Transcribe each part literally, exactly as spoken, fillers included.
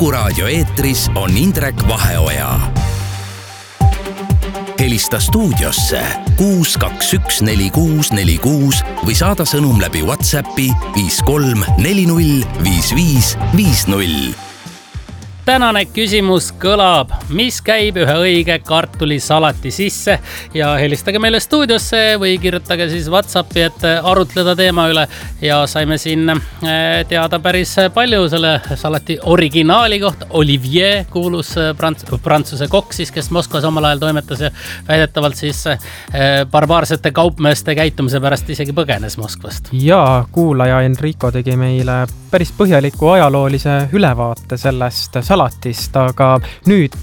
Kuku raadio eetris on Indrek Vaheoja. Helista stuudiosse kuus kaks üks neli kuus neli kuus või saada sõnum läbi WhatsAppi viis kolm neli null viis viis viis null. Tänane küsimus kõlab, mis käib ühe õige kartulisalati sisse ja helistage meile stuudiosse või kirjutage siis WhatsAppi, et arutleda teema üle ja saime siin teada päris palju selle salati originaali kohta. Olivier kuulus prants- prantsuse kokk siis, kes Moskvas omal ajal toimetas ja väidetavalt siis barbaarsete kaupmeeste käitumise pärast isegi põgenes Moskvast. Ja kuulaja Enrico tegi meile päris põhjaliku ajaloolise ülevaate sellest salatist, aga nüüd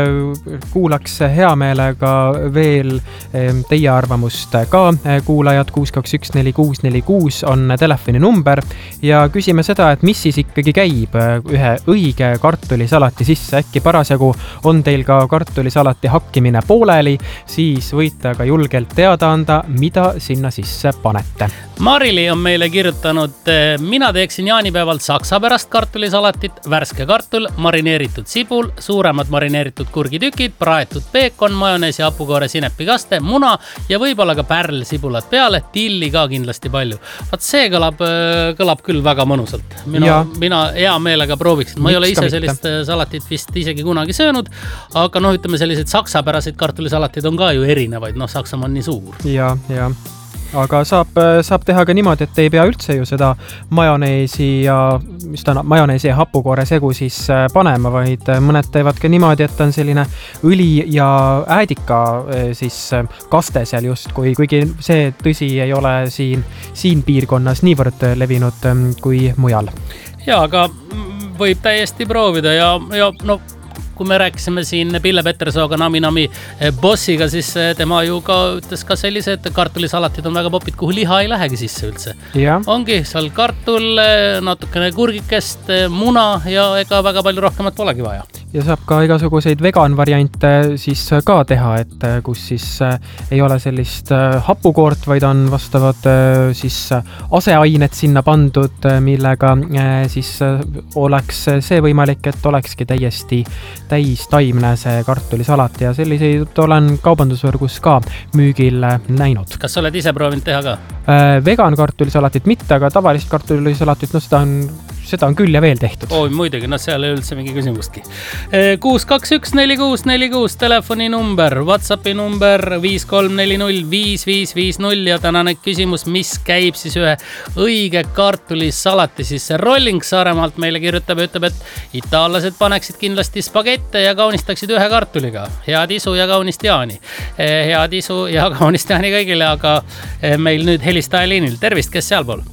kuulaks hea meelega veel teie arvamust ka. Kuulajad kuus kaks üks neli kuus neli kuus on telefoni number ja küsime seda, et mis siis ikkagi käib ühe õige kartulisalati sisse. Äkki parasjagu on teil ka kartulisalati hakkimine pooleli, siis võite aga julgelt teada anda, mida sinna sisse panete. Marili on meile kirjutanud, mina teeksin jaanipäeval saksa pärast kartulisalatit, värske kartul, marineeritud sibul, suuremad marineeritud kurgitükid, praetud peekon, majoneesi, hapukoore, sinepikaste, muna ja võib-olla ka pärl sibulat peale, tilli ka kindlasti palju. Vaat see kõlab, kõlab küll väga mõnusalt. Mina, mina hea meelega prooviksin. Ma ei ole ise sellist salatit vist isegi kunagi söönud, aga noh, ütleme sellised saksapäraseid kartulisalatid on ka ju erinevaid, noh Saksamaa on nii suur. Ja, ja. Aga saab, saab teha ka niimoodi, et ei pea üldse ju seda majoneesi ja, mis ta on, majoneesi ja hapukoore segu siis panema, vaid mõned teevad ka niimoodi, et on selline õli ja äädika siis kaste seal just, kui, kuigi see tõsi ei ole siin, siin piirkonnas niivõrd levinud kui mujal. Ja, aga võib täiesti proovida ja, ja no kui me rääkisime siin Pille Petersooga Nami Nami bossiga, siis tema ju ka ütles ka sellise, et kartulisalatid on väga popid, kuhu liha ei lähegi sisse üldse. Ja. Ongi seal kartul, natukene kurgikest, muna ja ega väga palju rohkemat polegi vaja. Ja saab ka igasuguseid vegan variante siis ka teha, et kus siis ei ole sellist hapukoort, vaid on vastavad siis aseained sinna pandud, millega siis oleks see võimalik, et olekski täiesti täis taimne see kartulisalat ja selliseid olen kaubandusvõrgus ka müügil näinud. Kas sa oled ise proovinud teha ka? Vegan kartulisalatit mitte, aga tavalist kartulisalatit, no seda on, seda on küll ja veel tehtud. Oi, muidugi, no seal ei üldse mingi küsimustki. kuus kaks üks neli kuus neli kuus telefoni number, WhatsAppi number viis kolm neli null viis viis viis null ja tänane küsimus, mis käib siis ühe õige kartulisalati sisse. Rolling Saaremaalt meile kirjutab ja ütleb, et itaallased paneksid kindlasti spagette ja kaunistaksid ühe kartuliga. Head isu ja kaunist jaani. Head isu ja kaunist jaani kõigile, aga meil nüüd helistaja liinil. Tervist, kes seal pool?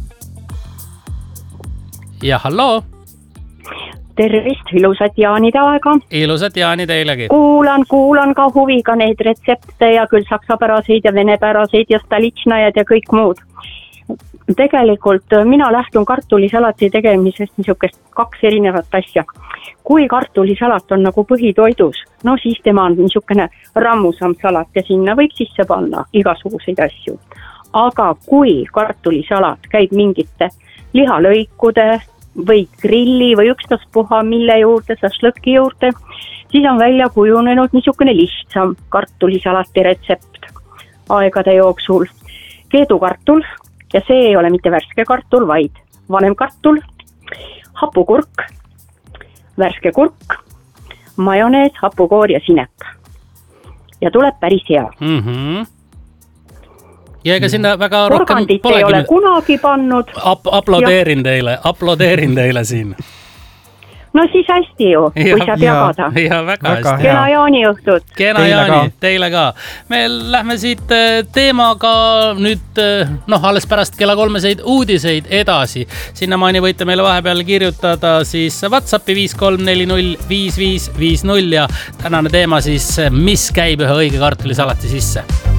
Ja halloo. Tervist, ilusat jaanide aega. Ilusat jaani teilegi. Kuulan, kuulan ka huviga neid retsepte ja küll saksapäraseid ja venepäraseid ja stalitšnajad ja kõik muud. Tegelikult mina lähtun kartulisalati tegemisest niisugust kaks erinevat asja. Kui kartulisalat on nagu põhitoidus, no siis tema on niisugune rammusam salat ja sinna võib sisse panna igasuguseid asju. Aga kui kartulisalat käib mingite lihalõikude või grilli või ükstaspuha mille juurde, šašlõki juurde, siis on välja kujunenud niisugune lihtsam kartulisalati retsept aegade jooksul. Keedukartul, ja see ei ole mitte värske kartul, vaid vanem kartul, hapukurk, värske kurk, majonees, hapukoor ja sinep. Ja tuleb päris hea. Mhm. Ja ega sinna väga rohkem Porgandit ei ole kunagi pannud. Ap- aplodeerin ja. teile, aplodeerin teile siin. No siis hästi ju, kui ja, saad jagada. Ja, ja väga, väga hästi. Kena jaani õhtut. Kena teile jaani, ka. Teile ka. Me lähme siit teemaga nüüd, noh, alles pärast kella kolmeseid uudiseid edasi. Sinnamaani võite meile vahepeal kirjutada siis WhatsAppi viis kolm neli null viis viis viis null ja tänane teema siis, mis käib ühe õige kartulisalati sisse.